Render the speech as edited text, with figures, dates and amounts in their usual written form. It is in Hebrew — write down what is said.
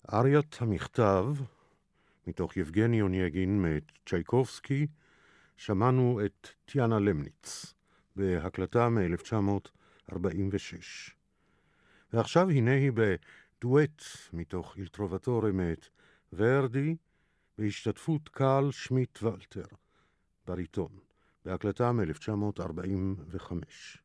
אריית המכתב, מתוך יבגני אונייגין מאת צ'ייקובסקי, שמענו את טיאנה למניץ, בהקלטה מ-1946. ועכשיו הנה היא בדואט מתוך איל טרובטורי מאת ורדי, בהשתתפות קל שמיט ולטר, בריטון, בהקלטה מ-1945.